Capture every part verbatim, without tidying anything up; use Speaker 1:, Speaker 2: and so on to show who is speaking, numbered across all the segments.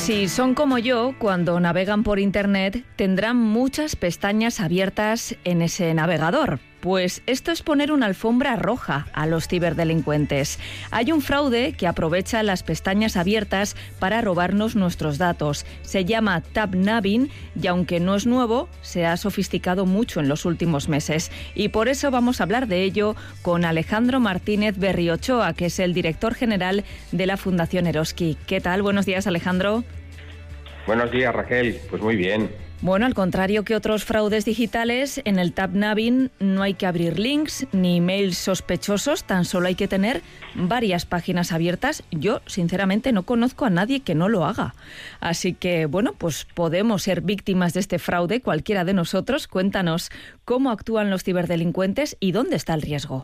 Speaker 1: Si son como yo, cuando navegan por Internet, tendrán muchas pestañas abiertas en ese navegador. Pues esto es poner una alfombra roja a los ciberdelincuentes. Hay un fraude que aprovecha las pestañas abiertas para robarnos nuestros datos. Se llama tab-nabbing y aunque no es nuevo, se ha sofisticado mucho en los últimos meses. Y por eso vamos a hablar de ello con Alejandro Martínez Berriochoa, que es el director general de la Fundación Eroski. ¿Qué tal? Buenos días, Alejandro.
Speaker 2: Buenos días, Raquel. Pues muy bien.
Speaker 1: Bueno, al contrario que otros fraudes digitales, en el tab-nabbing no hay que abrir links ni emails sospechosos, tan solo hay que tener varias páginas abiertas. Yo, sinceramente, no conozco a nadie que no lo haga. Así que, bueno, pues podemos ser víctimas de este fraude, cualquiera de nosotros. Cuéntanos cómo actúan los ciberdelincuentes y dónde está el riesgo.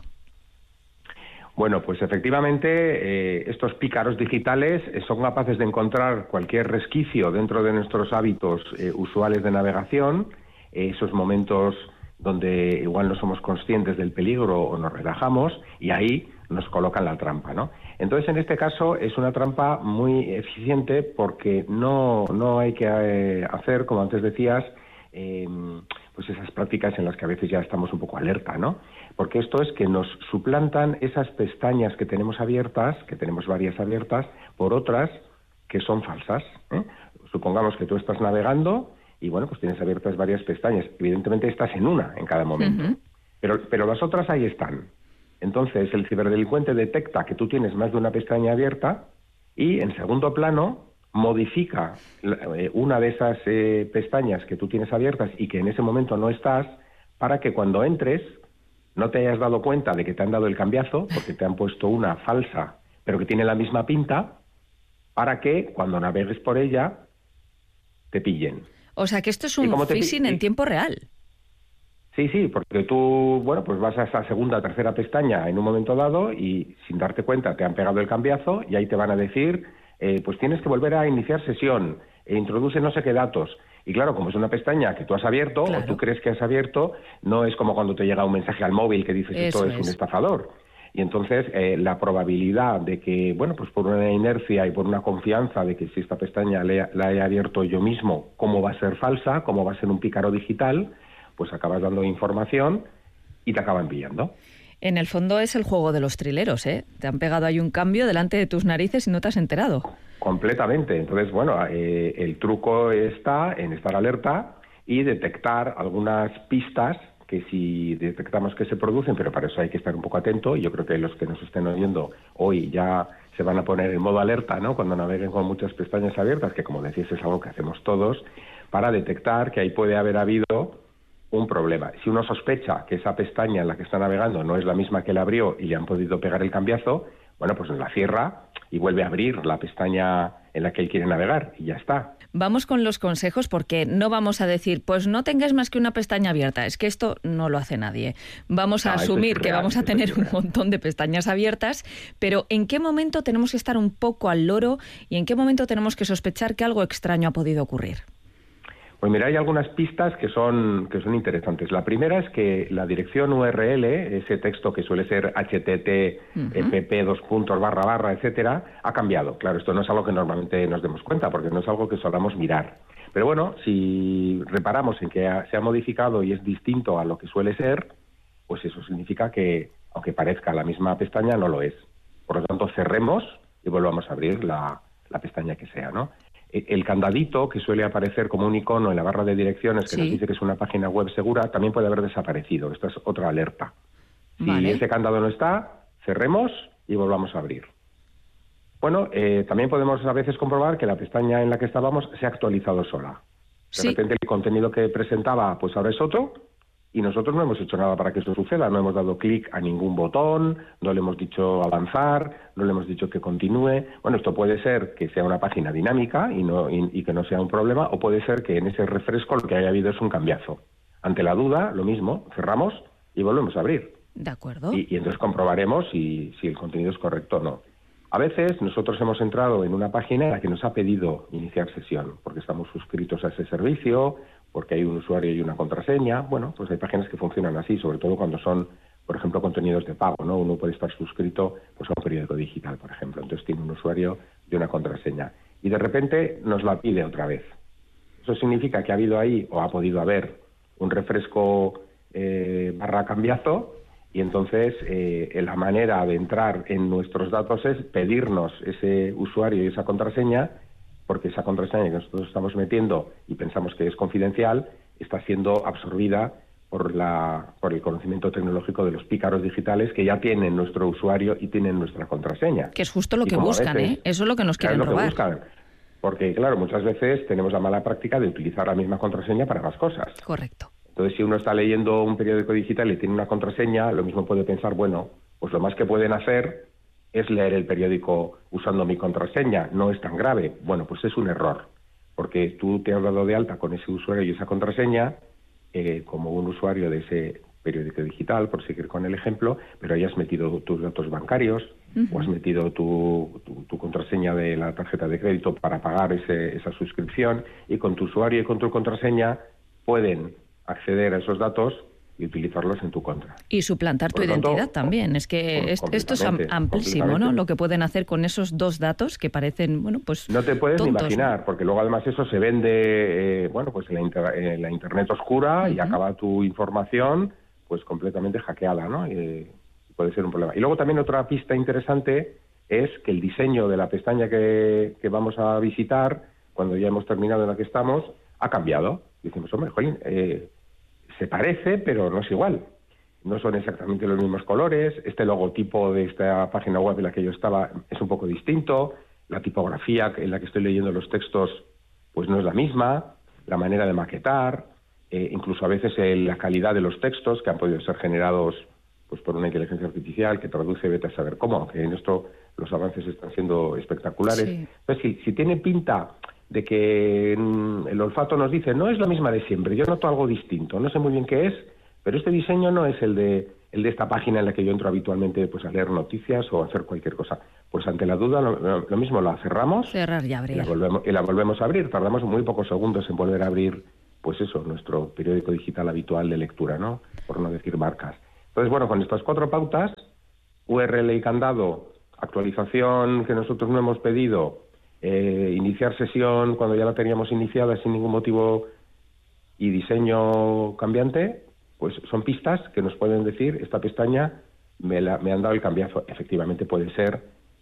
Speaker 2: Bueno, pues efectivamente eh, estos pícaros digitales eh, son capaces de encontrar cualquier resquicio dentro de nuestros hábitos eh, usuales de navegación, eh, esos momentos donde igual no somos conscientes del peligro o nos relajamos y ahí nos colocan la trampa, ¿no? Entonces, en este caso es una trampa muy eficiente porque no, no hay que eh, hacer, como antes decías, eh, pues esas prácticas en las que a veces ya estamos un poco alerta, ¿no? Porque esto es que nos suplantan esas pestañas que tenemos abiertas, que tenemos varias abiertas, por otras que son falsas, ¿eh? Supongamos que tú estás navegando y, bueno, pues tienes abiertas varias pestañas. Evidentemente estás en una en cada momento, uh-huh. pero, pero las otras ahí están. Entonces el ciberdelincuente detecta que tú tienes más de una pestaña abierta y, en segundo plano, modifica una de esas eh, pestañas que tú tienes abiertas y que en ese momento no estás, para que cuando entres no te hayas dado cuenta de que te han dado el cambiazo, porque te han puesto una falsa, pero que tiene la misma pinta, para que cuando navegues por ella te pillen.
Speaker 1: O sea que esto es un phishing pi- en tiempo real.
Speaker 2: Sí, sí, porque tú, bueno, pues vas a esa segunda, tercera pestaña en un momento dado y sin darte cuenta te han pegado el cambiazo y ahí te van a decir, eh, pues tienes que volver a iniciar sesión, e introduce no sé qué datos. Y claro, como es una pestaña que tú has abierto, claro, o tú crees que has abierto, no es como cuando te llega un mensaje al móvil que dices esto es, es un estafador. Y entonces eh, la probabilidad de que, bueno, pues por una inercia y por una confianza de que si esta pestaña le, la he abierto yo mismo, cómo va a ser falsa, cómo va a ser un pícaro digital, pues acabas dando información y te acaban pillando.
Speaker 1: En el fondo es el juego de los trileros, ¿eh? Te han pegado ahí un cambio delante de tus narices y no te has enterado.
Speaker 2: Completamente. Entonces, bueno, eh, el truco está en estar alerta y detectar algunas pistas que si detectamos que se producen, pero para eso hay que estar un poco atento, y yo creo que los que nos estén oyendo hoy ya se van a poner en modo alerta, ¿no?, cuando naveguen con muchas pestañas abiertas, que como decís es algo que hacemos todos, para detectar que ahí puede haber habido un problema. Si uno sospecha que esa pestaña en la que está navegando no es la misma que la abrió y le han podido pegar el cambiazo, bueno, pues la cierra y vuelve a abrir la pestaña en la que él quiere navegar y ya está.
Speaker 1: Vamos con los consejos, porque no vamos a decir, pues no tengas más que una pestaña abierta. Es que esto no lo hace nadie. Vamos a no, asumir que vamos a tener un montón de pestañas abiertas, pero ¿en qué momento tenemos que estar un poco al loro y en qué momento tenemos que sospechar que algo extraño ha podido ocurrir?
Speaker 2: Pues mira, hay algunas pistas que son que son interesantes. La primera es que la dirección U R L, ese texto que suele ser H T T P dos puntos barra barra, etcétera, ha cambiado. Claro, esto no es algo que normalmente nos demos cuenta, porque no es algo que solamos mirar. Pero bueno, si reparamos en que ha, se ha modificado y es distinto a lo que suele ser, pues eso significa que, aunque parezca la misma pestaña, no lo es. Por lo tanto, cerremos y volvamos a abrir la, la pestaña que sea, ¿no? El candadito que suele aparecer como un icono en la barra de direcciones que sí nos dice que es una página web segura, también puede haber desaparecido. Esta es otra alerta. Vale. Si ese candado no está, cerremos y volvamos a abrir. Bueno, eh, también podemos a veces comprobar que la pestaña en la que estábamos se ha actualizado sola. De sí. repente el contenido que presentaba pues ahora es otro, y nosotros no hemos hecho nada para que eso suceda, no hemos dado clic a ningún botón, no le hemos dicho avanzar, no le hemos dicho que continúe. Bueno, esto puede ser que sea una página dinámica y, no, y, y que no sea un problema, o puede ser que en ese refresco lo que haya habido es un cambiazo. Ante la duda, lo mismo, cerramos y volvemos a abrir.
Speaker 1: De acuerdo.
Speaker 2: Y, y entonces comprobaremos si, si el contenido es correcto o no. A veces nosotros hemos entrado en una página en la que nos ha pedido iniciar sesión, porque estamos suscritos a ese servicio, porque hay un usuario y una contraseña. Bueno, pues hay páginas que funcionan así, sobre todo cuando son, por ejemplo, contenidos de pago, ¿no? Uno puede estar suscrito pues a un periódico digital, por ejemplo, entonces tiene un usuario y una contraseña. y de repente nos la pide otra vez. Eso significa que ha habido ahí, o ha podido haber, un refresco eh, barra cambiazo, y entonces eh, la manera de entrar en nuestros datos es pedirnos ese usuario y esa contraseña, porque esa contraseña que nosotros estamos metiendo y pensamos que es confidencial, está siendo absorbida por, la, por el conocimiento tecnológico de los pícaros digitales que ya tienen nuestro usuario y tienen nuestra contraseña.
Speaker 1: Que es justo lo
Speaker 2: y
Speaker 1: que buscan,
Speaker 2: veces,
Speaker 1: ¿eh? Eso es lo que nos quieren
Speaker 2: claro,
Speaker 1: robar.
Speaker 2: Es lo que buscan. Porque, claro, muchas veces tenemos la mala práctica de utilizar la misma contraseña para más cosas.
Speaker 1: Correcto.
Speaker 2: Entonces, si uno está leyendo un periódico digital y tiene una contraseña, lo mismo puede pensar, bueno, pues lo más que pueden hacer es leer el periódico usando mi contraseña, no es tan grave. Bueno, pues es un error, porque tú te has dado de alta con ese usuario y esa contraseña eh, como un usuario de ese periódico digital, por seguir con el ejemplo, pero hayas metido tus datos bancarios, uh-huh. o has metido tu, tu, tu contraseña de la tarjeta de crédito para pagar ese, esa suscripción, y con tu usuario y con tu contraseña pueden acceder a esos datos y utilizarlos en tu contra.
Speaker 1: Y suplantar tu tanto, identidad también. Es que es, esto es amplísimo, ¿no? Lo que pueden hacer con esos dos datos que parecen, bueno, pues
Speaker 2: no te puedes
Speaker 1: tontos,
Speaker 2: ni imaginar, ¿no? Porque luego además eso se vende, eh, bueno, pues en la, inter en la internet oscura, uh-huh. y acaba tu información pues completamente hackeada, ¿no? Y puede ser un problema. Y luego también otra pista interesante es que el diseño de la pestaña que, que vamos a visitar, cuando ya hemos terminado en la que estamos, ha cambiado. Decimos, hombre, jolín, eh, se parece, pero no es igual. No son exactamente los mismos colores, este logotipo de esta página web en la que yo estaba es un poco distinto, la tipografía en la que estoy leyendo los textos pues no es la misma, la manera de maquetar, eh, incluso a veces eh, la calidad de los textos que han podido ser generados pues por una inteligencia artificial que traduce, vete a saber cómo, aunque en esto los avances están siendo espectaculares. Sí. Entonces, si, si tiene pinta de que mm, el olfato nos dice, no es la misma de siempre, yo noto algo distinto, no sé muy bien qué es, pero este diseño no es el de el de esta página en la que yo entro habitualmente pues a leer noticias o a hacer cualquier cosa. Pues ante la duda, lo, lo mismo, la cerramos.
Speaker 1: Cerrar y abrir.
Speaker 2: Y la, volvemos, y la volvemos a abrir. Tardamos muy pocos segundos en volver a abrir, pues eso, nuestro periódico digital habitual de lectura, ¿no? Por no decir marcas. Entonces, bueno, con estas cuatro pautas, U R L y candado, actualización que nosotros no hemos pedido, eh, iniciar sesión cuando ya la teníamos iniciada sin ningún motivo y diseño cambiante, pues son pistas que nos pueden decir, esta pestaña me, la, me han dado el cambiazo. Efectivamente puede ser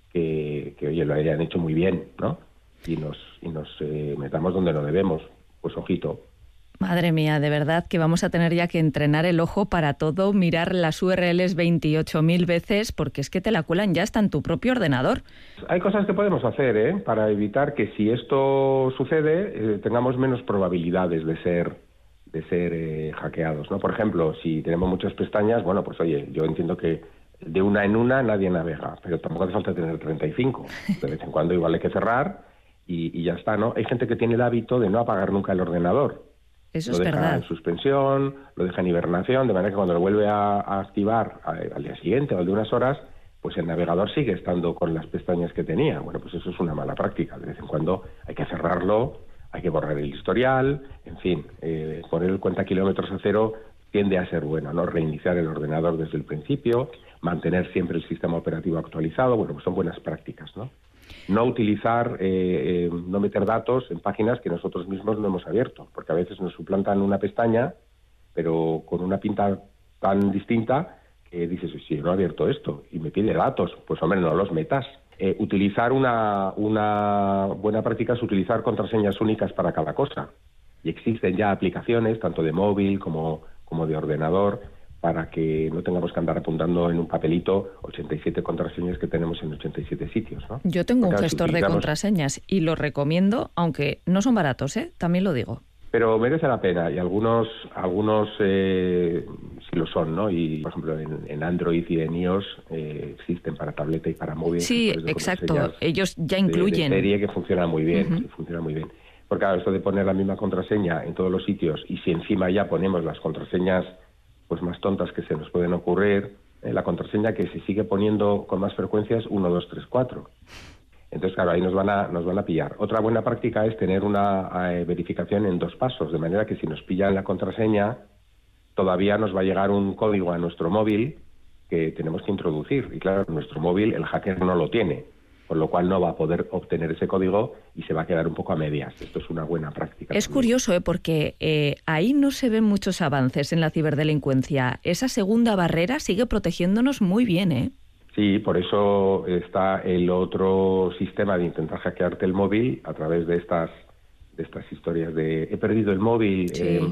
Speaker 2: que, que oye, lo hayan hecho muy bien, ¿no? Y nos, y nos eh, metamos donde no debemos. Pues ojito.
Speaker 1: Madre mía, de verdad que vamos a tener ya que entrenar el ojo para todo, mirar las U R Ls veintiocho mil veces, porque es que te la cuelan ya hasta en tu propio ordenador.
Speaker 2: Hay cosas que podemos hacer, ¿eh? Para evitar que si esto sucede, eh, tengamos menos probabilidades de ser de ser eh, hackeados, ¿no? Por ejemplo, si tenemos muchas pestañas, bueno, pues oye, yo entiendo que de una en una nadie navega, pero tampoco hace falta tener treinta y cinco. De vez en cuando igual hay que cerrar y, y ya está, ¿no? Hay gente que tiene el hábito de no apagar nunca el ordenador.
Speaker 1: Eso
Speaker 2: lo
Speaker 1: es
Speaker 2: deja
Speaker 1: verdad.
Speaker 2: en suspensión, lo deja en hibernación, de manera que cuando lo vuelve a, a activar a, al día siguiente o al de unas horas, pues el navegador sigue estando con las pestañas que tenía. Bueno, pues eso es una mala práctica. De vez en cuando hay que cerrarlo, hay que borrar el historial, en fin, eh, poner el cuenta kilómetros a cero tiende a ser bueno, ¿no? Reiniciar el ordenador desde el principio, mantener siempre el sistema operativo actualizado, bueno, pues son buenas prácticas, ¿no? No utilizar, eh, eh, no meter datos en páginas que nosotros mismos no hemos abierto, porque a veces nos suplantan una pestaña, pero con una pinta tan distinta que dices, sí, no he abierto esto, y me pide datos, pues hombre, no los metas. Eh, utilizar una, una buena práctica es utilizar contraseñas únicas para cada cosa. Y existen ya aplicaciones, tanto de móvil como, como de ordenador, para que no tengamos que andar apuntando en un papelito ochenta y siete contraseñas que tenemos en ochenta y siete sitios, ¿no?
Speaker 1: Yo tengo
Speaker 2: Porque
Speaker 1: un gestor
Speaker 2: utilizamos...
Speaker 1: de contraseñas y lo recomiendo, aunque no son baratos, ¿eh? También lo digo.
Speaker 2: Pero merece la pena, y algunos algunos eh, sí lo son, ¿no? Y, por ejemplo, en, en Android y en iOS eh, existen para tableta y para móvil.
Speaker 1: Sí, exacto. Ellos ya incluyen.
Speaker 2: De, de serie que funciona muy bien,
Speaker 1: uh-huh.
Speaker 2: sí, funciona muy bien. Porque claro, esto de poner la misma contraseña en todos los sitios, y si encima ya ponemos las contraseñas pues más tontas que se nos pueden ocurrir, eh, la contraseña que se sigue poniendo con más frecuencia es uno, dos, tres, cuatro. Entonces, claro, ahí nos van a nos van a pillar. Otra buena práctica es tener una eh, verificación en dos pasos, de manera que si nos pillan la contraseña, todavía nos va a llegar un código a nuestro móvil que tenemos que introducir. Y claro, nuestro móvil el hacker no lo tiene. con lo cual no va a poder obtener ese código y se va a quedar un poco a medias. Esto es una buena práctica.
Speaker 1: Es
Speaker 2: también.
Speaker 1: curioso, ¿eh? porque eh, ahí no se ven muchos avances en la ciberdelincuencia. Esa segunda barrera sigue protegiéndonos muy bien, ¿eh?
Speaker 2: Sí, por eso está el otro sistema de intentar hackearte el móvil a través de estas de estas historias de he perdido el móvil, sí. eh,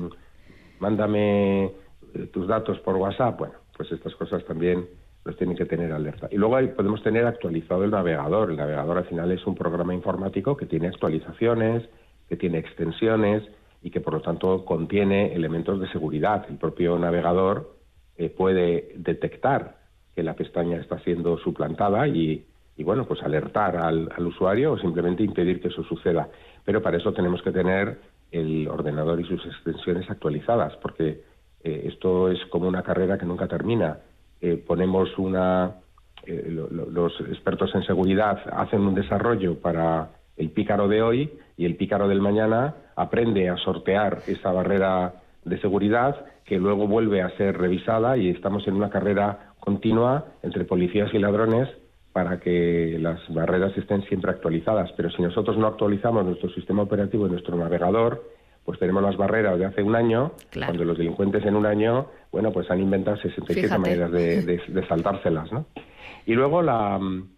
Speaker 2: mándame tus datos por WhatsApp. Bueno, pues estas cosas también los tienen que tener alerta. Y luego ahí podemos tener actualizado el navegador. El navegador al final es un programa informático que tiene actualizaciones, que tiene extensiones y que por lo tanto contiene elementos de seguridad. El propio navegador eh, puede detectar que la pestaña está siendo suplantada y, y bueno, pues alertar al, al usuario o simplemente impedir que eso suceda. Pero para eso tenemos que tener el ordenador y sus extensiones actualizadas, porque eh, esto es como una carrera que nunca termina. Eh, ponemos una... Eh, lo, lo, los expertos en seguridad hacen un desarrollo para el pícaro de hoy y el pícaro del mañana aprende a sortear esa barrera de seguridad que luego vuelve a ser revisada y estamos en una carrera continua entre policías y ladrones para que las barreras estén siempre actualizadas. Pero si nosotros no actualizamos nuestro sistema operativo y nuestro navegador, pues tenemos las barreras de hace un año, claro. Cuando los delincuentes en un año, bueno, pues han inventado sesenta y siete Fíjate. Maneras de, de, de saltárselas, ¿no? Y luego la,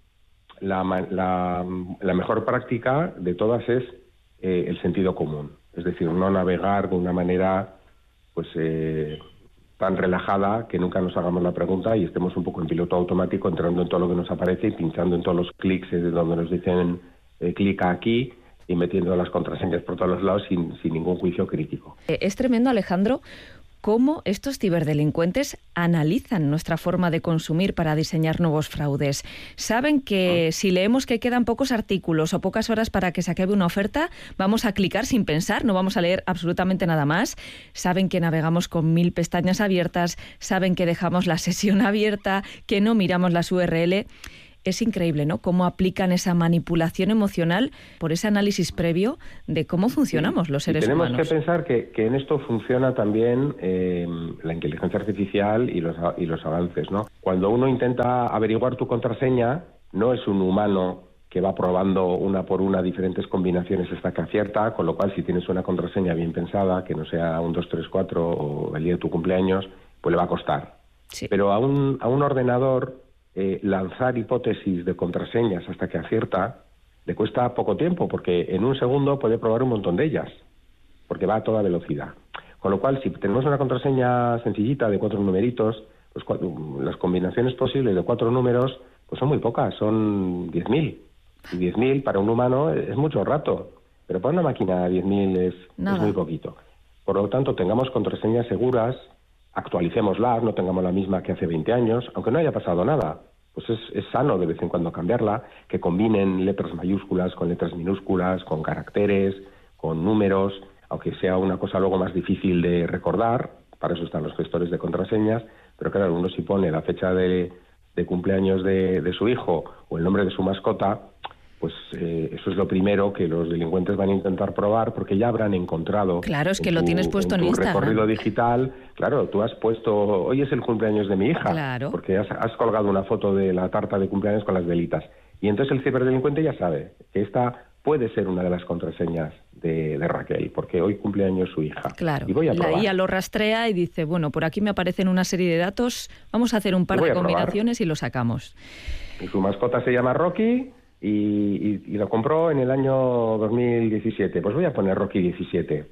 Speaker 2: la, la, la mejor práctica de todas es eh, el sentido común. Es decir, no navegar de una manera pues eh, tan relajada que nunca nos hagamos la pregunta y estemos un poco en piloto automático entrando en todo lo que nos aparece y pinchando en todos los clics de donde nos dicen eh, clica aquí y metiendo las contraseñas por todos los lados sin, sin ningún juicio crítico.
Speaker 1: Es tremendo, Alejandro, cómo estos ciberdelincuentes analizan nuestra forma de consumir para diseñar nuevos fraudes. Saben que si leemos que quedan pocos artículos o pocas horas para que se acabe una oferta, vamos a clicar sin pensar, no vamos a leer absolutamente nada más. Saben que navegamos con mil pestañas abiertas, saben que dejamos la sesión abierta, que no miramos las U R L. Es increíble, ¿no?, cómo aplican esa manipulación emocional por ese análisis previo de cómo funcionamos los seres
Speaker 2: y tenemos
Speaker 1: humanos.
Speaker 2: Tenemos que pensar que, que en esto funciona también eh, la inteligencia artificial y los, y los avances, ¿no? Cuando uno intenta averiguar tu contraseña, no es un humano que va probando una por una diferentes combinaciones hasta que acierta, con lo cual si tienes una contraseña bien pensada, que no sea un dos tres cuatro o el día de tu cumpleaños, pues le va a costar. Sí. Pero a un, a un ordenador... Eh, lanzar hipótesis de contraseñas hasta que acierta le cuesta poco tiempo porque en un segundo puede probar un montón de ellas porque va a toda velocidad, con lo cual si tenemos una contraseña sencillita de cuatro numeritos, pues cuatro, las combinaciones posibles de cuatro números pues son muy pocas, son diez mil y diez mil para un humano es mucho rato, pero para una máquina diez mil es, es muy poquito. Por lo tanto, tengamos contraseñas seguras, actualicémoslas, no tengamos la misma que hace veinte años, aunque no haya pasado nada. Pues es, es sano de vez en cuando cambiarla, que combinen letras mayúsculas con letras minúsculas, con caracteres, con números, aunque sea una cosa luego más difícil de recordar, para eso están los gestores de contraseñas, pero claro, uno si pone la fecha de, de cumpleaños de, de su hijo o el nombre de su mascota, pues eh, eso es lo primero que los delincuentes van a intentar probar porque ya habrán encontrado.
Speaker 1: Claro, es que
Speaker 2: tu,
Speaker 1: lo tienes puesto en,
Speaker 2: en tu
Speaker 1: Instagram.
Speaker 2: recorrido digital. Claro, tú has puesto, hoy es el cumpleaños de mi hija,
Speaker 1: claro.
Speaker 2: Porque has, has colgado una foto de la tarta de cumpleaños con las velitas. Y entonces el ciberdelincuente ya sabe que esta puede ser una de las contraseñas de, de Raquel, porque hoy cumpleaños su hija.
Speaker 1: Claro,
Speaker 2: y voy a probar.
Speaker 1: La I A lo rastrea y dice, bueno, por aquí me aparecen una serie de datos, vamos a hacer un par de combinaciones y lo sacamos.
Speaker 2: Y su mascota se llama Rocky... Y, y, y lo compró en el año dos mil diecisiete. Pues voy a poner Rocky diecisiete.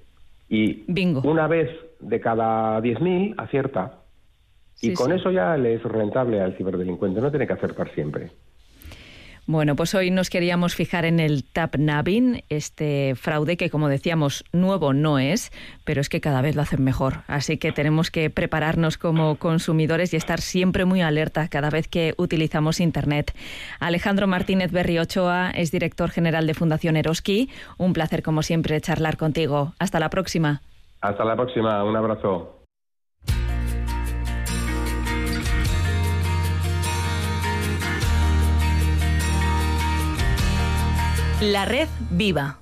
Speaker 2: Y
Speaker 1: Bingo.
Speaker 2: Una vez de cada diez mil acierta. Y sí, con sí. Eso ya le es rentable al ciberdelincuente. No tiene que acertar siempre.
Speaker 1: Bueno, pues hoy nos queríamos fijar en el tap-nabbing, este fraude que, como decíamos, nuevo no es, pero es que cada vez lo hacen mejor. Así que tenemos que prepararnos como consumidores y estar siempre muy alerta cada vez que utilizamos Internet. Alejandro Martínez Berriochoa es director general de Fundación Eroski. Un placer, como siempre, charlar contigo. Hasta la próxima.
Speaker 2: Hasta la próxima. Un abrazo.
Speaker 1: La red viva.